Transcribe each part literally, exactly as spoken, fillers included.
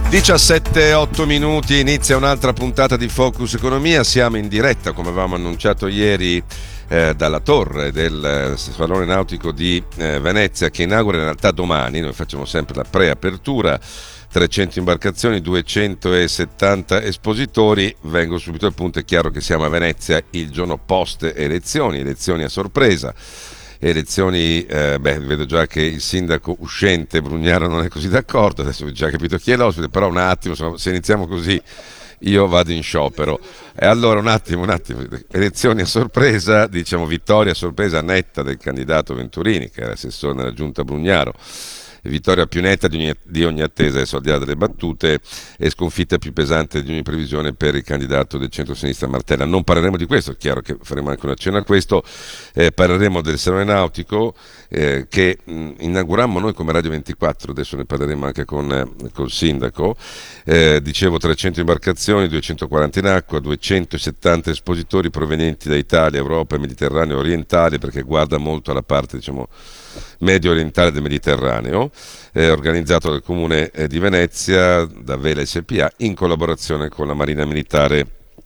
diciassette e otto minuti, inizia un'altra puntata di Focus Economia. Siamo in diretta, come avevamo annunciato ieri, eh, dalla torre del Salone Nautico di eh, Venezia, che inaugura in realtà domani. Noi facciamo sempre la preapertura, trecento imbarcazioni, duecentosettanta espositori. Vengo subito al punto: è chiaro che siamo a Venezia il giorno post elezioni, elezioni a sorpresa. Elezioni, eh, beh, vedo già che il sindaco uscente Brugnaro non è così d'accordo, adesso ho già capito chi è l'ospite, però un attimo, se iniziamo così io vado in sciopero. E allora un attimo, un attimo, elezioni a sorpresa, diciamo vittoria a sorpresa netta del candidato Venturini, che era assessore nella giunta Brugnaro. Vittoria più netta di ogni, di ogni attesa, adesso al di là delle battute, e sconfitta più pesante di ogni previsione per il candidato del centro-sinistra Martella. Non parleremo di questo, è chiaro che faremo anche una cenno a questo, eh, parleremo del Salone Nautico eh, che mh, inaugurammo noi come Radio ventiquattro, adesso ne parleremo anche con eh, col sindaco. Eh, dicevo trecento imbarcazioni, duecentoquaranta in acqua, duecentosettanta espositori provenienti da Italia, Europa, Mediterraneo orientale, perché guarda molto alla parte, diciamo, medio orientale del Mediterraneo, eh, organizzato dal Comune eh, di Venezia, da Vela S P A, in collaborazione con la Marina Militare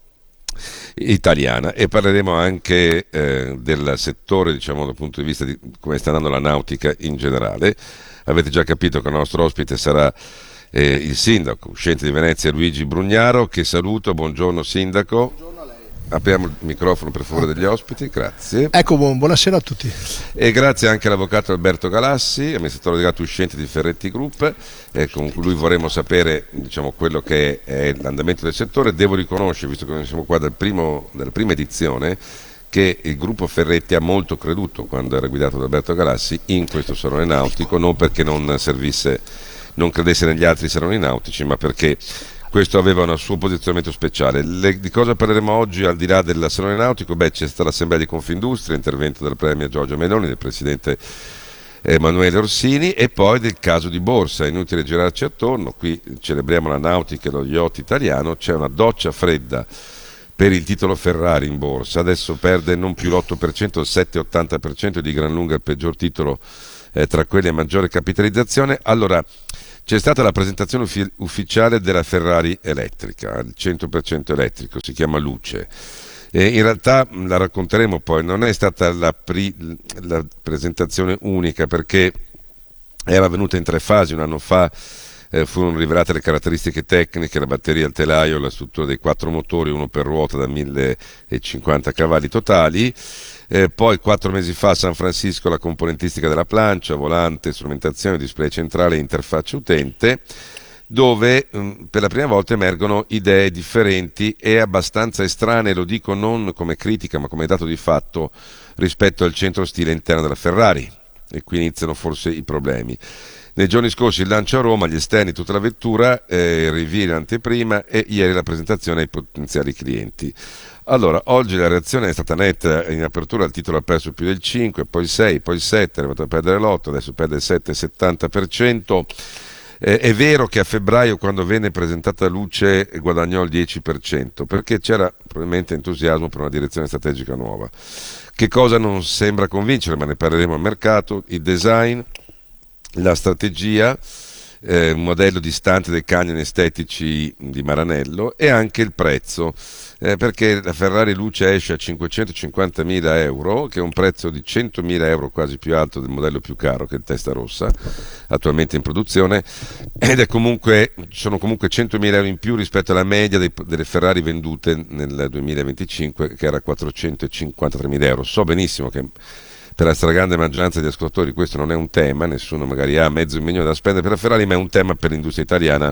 italiana. E parleremo anche eh, del settore, diciamo, dal punto di vista di come sta andando la nautica in generale. Avete già capito che il nostro ospite sarà eh, il sindaco uscente di Venezia, Luigi Brugnaro, che saluto. Buongiorno sindaco. Buongiorno. Apriamo il microfono per favore degli ospiti, grazie. Ecco, buon, buonasera a tutti. E grazie anche all'avvocato Alberto Galassi, amministratore delegato uscente di Ferretti Group. E con lui vorremmo sapere, diciamo, quello che è l'andamento del settore. Devo riconoscere, visto che noi siamo qua dal primo, dalla prima edizione, che il gruppo Ferretti ha molto creduto, quando era guidato da Alberto Galassi, in questo salone nautico, non perché non servisse, non credesse negli altri saloni nautici, ma perché questo aveva un suo posizionamento speciale. Le, di cosa parleremo oggi al di là del Salone Nautico? Beh, c'è stata l'Assemblea di Confindustria, intervento del Premier Giorgia Meloni, del Presidente Emanuele Orsini, e poi del caso di borsa. È inutile girarci attorno, qui celebriamo la nautica e lo yacht italiano, c'è una doccia fredda per il titolo Ferrari in borsa, adesso perde non più l'otto per cento, il sette virgola ottanta per cento, di gran lunga il peggior titolo eh, tra quelli a maggiore capitalizzazione. Allora, c'è stata la presentazione uffi- ufficiale della Ferrari elettrica, il cento per cento elettrico, si chiama Luce. E in realtà la racconteremo poi, non è stata la, pri- la presentazione unica, perché era avvenuta in tre fasi. Un anno fa eh, furono rivelate le caratteristiche tecniche, la batteria al telaio, la struttura dei quattro motori, uno per ruota da millecinquanta cavalli totali. Eh, poi quattro mesi fa a San Francisco la componentistica della plancia, volante, strumentazione, display centrale e interfaccia utente, dove mh, per la prima volta emergono idee differenti e abbastanza estranee, lo dico non come critica ma come dato di fatto, rispetto al centro stile interno della Ferrari, e qui iniziano forse i problemi. Nei giorni scorsi il lancio a Roma, gli esterni, tutta la vettura, eh, review in anteprima, e ieri la presentazione ai potenziali clienti. Allora, oggi la reazione è stata netta. In apertura il titolo ha perso più del cinque, poi il sei, poi il sette, è arrivato a perdere l'otto, adesso perde il sette virgola settanta per cento. Eh, è vero che a febbraio, quando venne presentata Luce, guadagnò il dieci per cento, perché c'era probabilmente entusiasmo per una direzione strategica nuova. Che cosa non sembra convincere, ma ne parleremo al mercato: il design, la strategia, eh, un modello distante dai canoni estetici di Maranello, e anche il prezzo, eh, perché la Ferrari Luce esce a cinquecentocinquantamila euro, che è un prezzo di centomila euro, quasi più alto del modello più caro, che è il Testarossa, attualmente in produzione, ed è comunque, sono comunque centomila euro in più rispetto alla media dei, delle Ferrari vendute nel duemilaventicinque, che era quattrocentocinquantatremila euro. So benissimo che per la stragrande maggioranza degli ascoltatori questo non è un tema, nessuno magari ha mezzo milione da spendere per la Ferrari, ma è un tema per l'industria italiana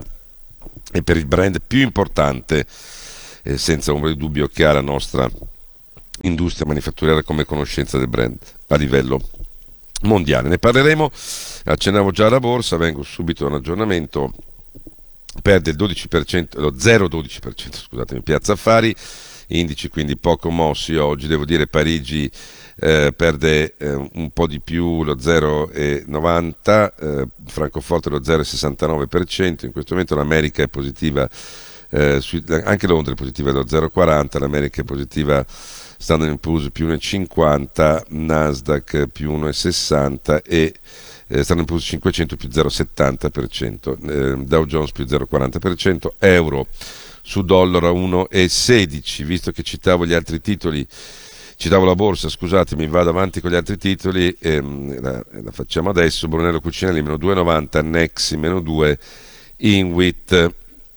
e per il brand più importante, eh, senza ombra di dubbio, che ha la nostra industria manifatturiera come conoscenza del brand a livello mondiale. Ne parleremo, accennavo già alla borsa, vengo subito a un aggiornamento. Perde il dodici per cento, lo zero virgola dodici per cento, scusatemi, Piazza Affari, indici quindi poco mossi oggi, devo dire. Parigi eh, perde eh, un po' di più, lo zero virgola novanta, eh, Francoforte lo zero virgola sessantanove per cento, in questo momento l'America è positiva, eh, su, anche Londra è positiva lo zero virgola quaranta, l'America è positiva, Standard and Poor's più uno virgola cinquanta, Nasdaq più uno virgola sessanta e eh, Standard and Poor's cinquecento più zero virgola settanta per cento, eh, Dow Jones più zero virgola quaranta per cento, euro su dollaro a uno virgola sedici. Visto che citavo gli altri titoli, citavo la borsa, scusatemi, vado avanti con gli altri titoli, ehm, la, la facciamo adesso. Brunello Cucinelli meno due virgola novanta, Nexi meno due, Inwit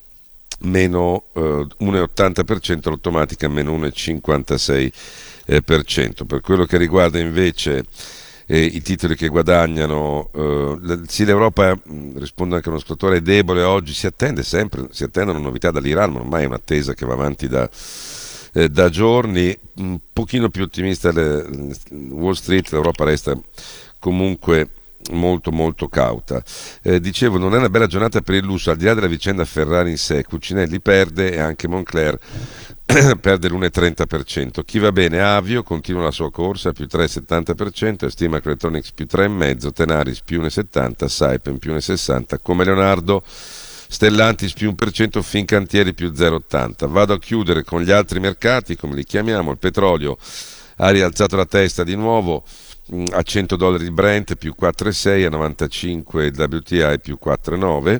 meno eh, uno virgola ottanta per cento, l'automatica meno uno virgola cinquantasei per cento. Per quello che riguarda invece eh, i titoli che guadagnano, eh, sì, l'Europa, mh, risponde anche a uno ascoltatore, è debole oggi, si attende sempre, si attendono novità dall'Iran, ma ormai è un'attesa che va avanti da, eh, da giorni. Un pochino più ottimista le, Wall Street, l'Europa resta comunque molto molto cauta. Eh, dicevo, non è una bella giornata per il lusso, al di là della vicenda Ferrari in sé. Cucinelli perde e anche Moncler perde l'uno virgola trenta per cento. Chi va bene? Avio continua la sua corsa più tre virgola settanta per cento, Estima Electronics più tre virgola cinque per cento, Tenaris più uno virgola settanta per cento, Saipem più uno virgola sessanta per cento, come Leonardo, Stellantis più uno per cento, Fincantieri più zero virgola ottanta per cento. Vado a chiudere con gli altri mercati, come li chiamiamo. Il petrolio ha rialzato la testa di nuovo a cento dollari il Brent più quattro virgola sei, a novantacinque il W T I più quattro virgola nove.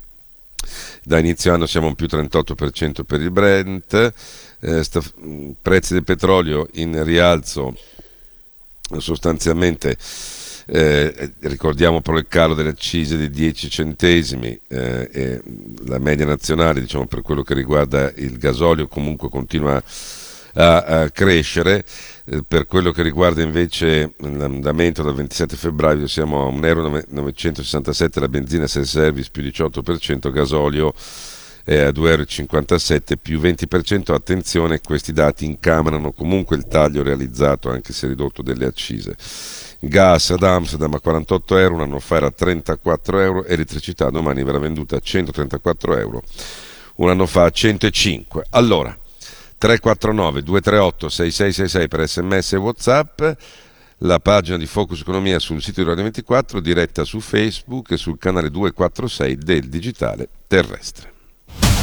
Da inizio anno siamo un più trentotto per cento per il Brent. Eh, sta, prezzi del petrolio in rialzo sostanzialmente. Eh, ricordiamo però il calo delle accise di dieci centesimi, eh, e la media nazionale, diciamo, per quello che riguarda il gasolio comunque continua a, a crescere. Eh, per quello che riguarda invece l'andamento dal ventisette febbraio siamo a un euro novecentosessantasette la benzina self-service più diciotto per cento, gasolio è a due euro e cinquantasette più venti per cento. Attenzione, questi dati incamerano comunque il taglio realizzato, anche se ridotto, delle accise. Gas ad Amsterdam a quarantotto euro, un anno fa era a trentaquattro euro, elettricità domani verrà venduta a centotrentaquattro euro, un anno fa a centocinque. Allora, tre quattro nove due tre otto sei sei sei sei per sms e WhatsApp, la pagina di Focus Economia sul sito di Radio ventiquattro, diretta su Facebook e sul canale duecentoquarantasei del Digitale Terrestre.